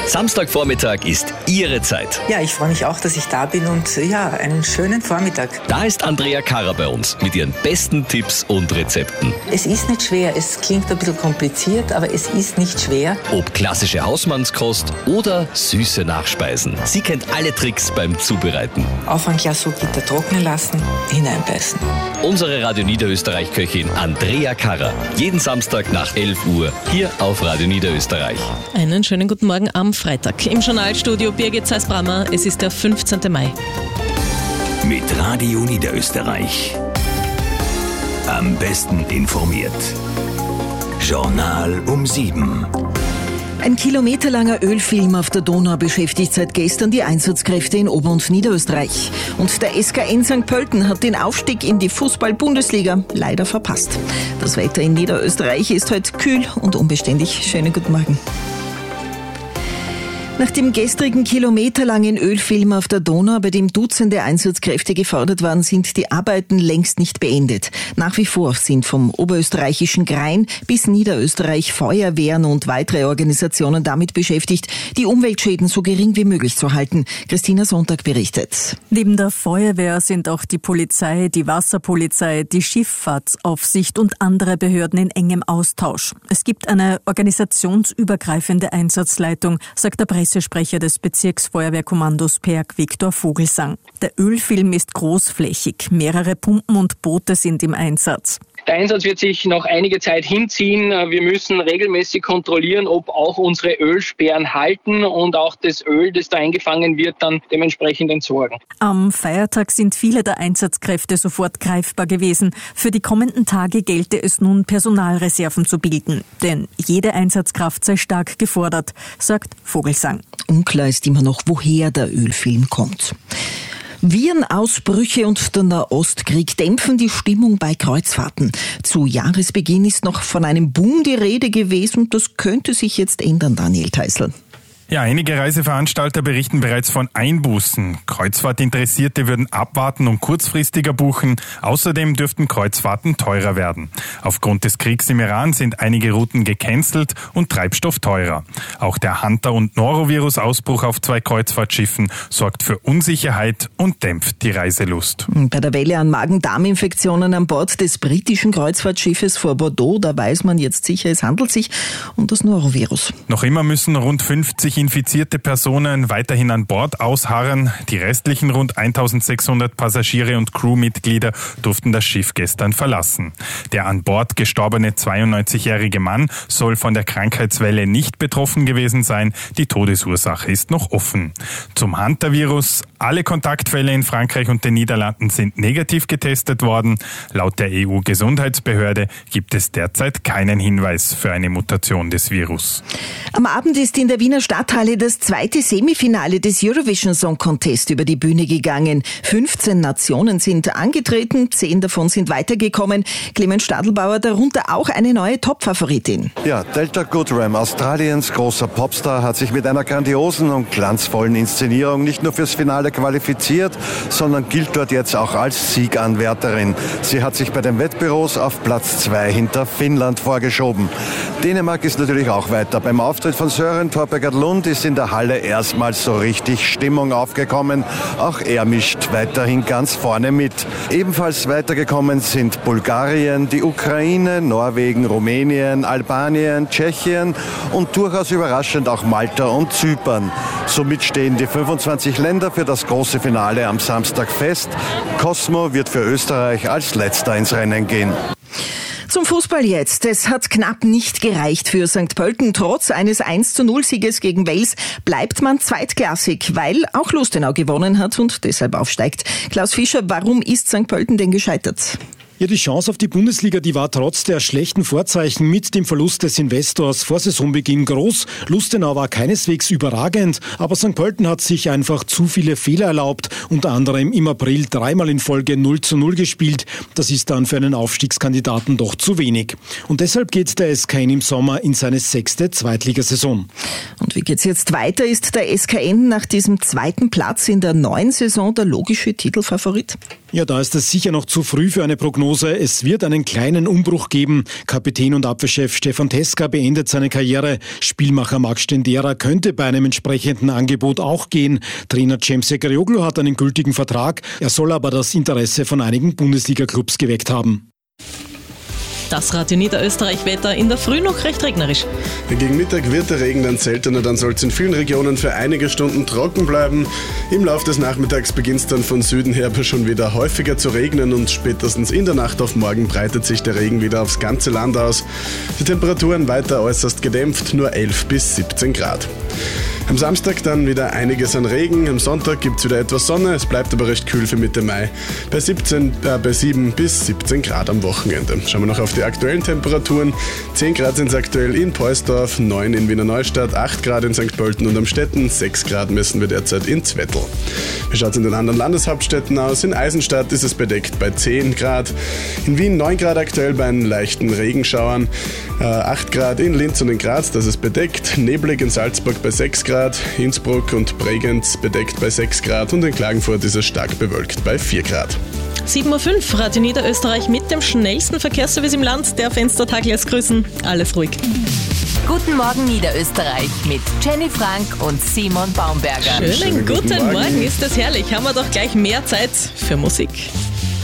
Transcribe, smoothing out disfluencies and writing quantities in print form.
Samstagvormittag ist Ihre Zeit. Ja, ich freue mich auch, dass ich da bin und einen schönen Vormittag. Da ist Andrea Karrer bei uns mit ihren besten Tipps und Rezepten. Es ist nicht schwer, es klingt ein bisschen kompliziert, aber es ist nicht schwer. Ob klassische Hausmannskost oder süße Nachspeisen. Sie kennt alle Tricks beim Zubereiten. Auf ein Glas Gitter trocknen lassen, hineinbeißen. Unsere Radio Niederösterreich-Köchin Andrea Karrer. Jeden Samstag nach 11 Uhr hier auf Radio Niederösterreich. Einen schönen guten Morgen am Freitag. Im Journalstudio Birgit Zeiss-Brammer. Es ist der 15. Mai. Mit Radio Niederösterreich. Am besten informiert. Journal um 7. Ein kilometerlanger Ölfilm auf der Donau beschäftigt seit gestern die Einsatzkräfte in Ober- und Niederösterreich. Und der SKN St. Pölten hat den Aufstieg in die Fußball-Bundesliga leider verpasst. Das Wetter in Niederösterreich ist heute kühl und unbeständig. Schönen guten Morgen. Nach dem gestrigen kilometerlangen Ölfilm auf der Donau, bei dem Dutzende Einsatzkräfte gefordert waren, sind die Arbeiten längst nicht beendet. Nach wie vor sind vom oberösterreichischen Grein bis Niederösterreich Feuerwehren und weitere Organisationen damit beschäftigt, die Umweltschäden so gering wie möglich zu halten. Christina Sonntag berichtet. Neben der Feuerwehr sind auch die Polizei, die Wasserpolizei, die Schifffahrtsaufsicht und andere Behörden in engem Austausch. Es gibt eine organisationsübergreifende Einsatzleitung, sagt der Pressesprecher des Bezirksfeuerwehrkommandos PERK Viktor Vogelsang. Der Ölfilm ist großflächig. Mehrere Pumpen und Boote sind im Einsatz. Der Einsatz wird sich noch einige Zeit hinziehen. Wir müssen regelmäßig kontrollieren, ob auch unsere Ölsperren halten und auch das Öl, das da eingefangen wird, dann dementsprechend entsorgen. Am Feiertag sind viele der Einsatzkräfte sofort greifbar gewesen. Für die kommenden Tage gelte es nun, Personalreserven zu bilden. Denn jede Einsatzkraft sei stark gefordert, sagt Vogelsang. Unklar ist immer noch, woher der Ölfilm kommt. Virenausbrüche und der Nahostkrieg dämpfen die Stimmung bei Kreuzfahrten. Zu Jahresbeginn ist noch von einem Boom die Rede gewesen und das könnte sich jetzt ändern, Daniel Theißl. Ja, einige Reiseveranstalter berichten bereits von Einbußen. Kreuzfahrtinteressierte würden abwarten und kurzfristiger buchen. Außerdem dürften Kreuzfahrten teurer werden. Aufgrund des Kriegs im Iran sind einige Routen gecancelt und Treibstoff teurer. Auch der Hunter- und Norovirus-Ausbruch auf 2 Kreuzfahrtschiffen sorgt für Unsicherheit und dämpft die Reiselust. Bei der Welle an Magen-Darm-Infektionen an Bord des britischen Kreuzfahrtschiffes vor Bordeaux, da weiß man jetzt sicher, es handelt sich um das Norovirus. Noch immer müssen rund 50 infizierte Personen weiterhin an Bord ausharren. Die restlichen rund 1600 Passagiere und Crewmitglieder durften das Schiff gestern verlassen. Der an Bord gestorbene 92-jährige Mann soll von der Krankheitswelle nicht betroffen gewesen sein. Die Todesursache ist noch offen. Zum Hunter-Virus: Alle Kontaktfälle in Frankreich und den Niederlanden sind negativ getestet worden. Laut der EU-Gesundheitsbehörde gibt es derzeit keinen Hinweis für eine Mutation des Virus. Am Abend ist in der Wiener Stadthalle das zweite Semifinale des Eurovision Song Contest über die Bühne gegangen. 15 Nationen sind angetreten, 10 davon sind weitergekommen. Clemens Stadelbauer, darunter auch eine neue Top-Favoritin. Ja, Delta Goodrem, Australiens großer Popstar, hat sich mit einer grandiosen und glanzvollen Inszenierung nicht nur fürs Finale qualifiziert, sondern gilt dort jetzt auch als Sieganwärterin. Sie hat sich bei den Wettbüros auf Platz 2 hinter Finnland vorgeschoben. Dänemark ist natürlich auch weiter. Beim Auftritt von Søren Torpegard Lund ist in der Halle erstmals so richtig Stimmung aufgekommen. Auch er mischt weiterhin ganz vorne mit. Ebenfalls weitergekommen sind Bulgarien, die Ukraine, Norwegen, Rumänien, Albanien, Tschechien und durchaus überraschend auch Malta und Zypern. Somit stehen die 25 Länder für das große Finale am Samstag fest. Cosmo wird für Österreich als letzter ins Rennen gehen. Zum Fußball jetzt. Es hat knapp nicht gereicht für St. Pölten. Trotz eines 1:0-Sieges gegen Wales bleibt man zweitklassig, weil auch Lustenau gewonnen hat und deshalb aufsteigt. Klaus Fischer, warum ist St. Pölten denn gescheitert? Ja, die Chance auf die Bundesliga, die war trotz der schlechten Vorzeichen mit dem Verlust des Investors vor Saisonbeginn groß. Lustenau war keineswegs überragend, aber St. Pölten hat sich einfach zu viele Fehler erlaubt. Unter anderem im April 3-mal in Folge 0:0 gespielt. Das ist dann für einen Aufstiegskandidaten doch zu wenig. Und deshalb geht der SKN im Sommer in seine 6. Zweitligasaison. Und wie geht's jetzt weiter? Ist der SKN nach diesem 2. Platz in der neuen Saison der logische Titelfavorit? Ja, da ist es sicher noch zu früh für eine Prognose. Es wird einen kleinen Umbruch geben. Kapitän und Abwehrchef Stefan Teska beendet seine Karriere. Spielmacher Max Stendera könnte bei einem entsprechenden Angebot auch gehen. Trainer Cem Sekerioglu hat einen gültigen Vertrag. Er soll aber das Interesse von einigen Bundesliga-Clubs geweckt haben. Das Radio Niederösterreich-Wetter in der Früh noch recht regnerisch. Gegen Mittag wird der Regen dann seltener, dann soll es in vielen Regionen für einige Stunden trocken bleiben. Im Laufe des Nachmittags beginnt es dann von Süden her schon wieder häufiger zu regnen und spätestens in der Nacht auf morgen breitet sich der Regen wieder aufs ganze Land aus. Die Temperaturen weiter äußerst gedämpft, nur 11 bis 17 Grad. Am Samstag dann wieder einiges an Regen, am Sonntag gibt es wieder etwas Sonne, es bleibt aber recht kühl für Mitte Mai, bei 7 bis 17 Grad am Wochenende. Schauen wir noch auf die aktuellen Temperaturen. 10 Grad sind es aktuell in Poisdorf, 9 in Wiener Neustadt, 8 Grad in St. Pölten und Amstetten, 6 Grad messen wir derzeit in Zwettl. Wie schaut es in den anderen Landeshauptstädten aus? In Eisenstadt ist es bedeckt bei 10 Grad, in Wien 9 Grad aktuell bei einen leichten Regenschauern, 8 Grad in Linz und in Graz, das ist bedeckt, neblig in Salzburg bei 6 Grad, Innsbruck und Bregenz bedeckt bei 6 Grad und in Klagenfurt ist es stark bewölkt bei 4 Grad. 7.05 Uhr, Radio Niederösterreich mit dem schnellsten Verkehrsservice im Land. Der Fenstertag lässt grüßen. Alles ruhig. Guten Morgen Niederösterreich mit Jenny Frank und Simon Baumberger. Schönen guten Morgen, ist das herrlich. Haben wir doch gleich mehr Zeit für Musik.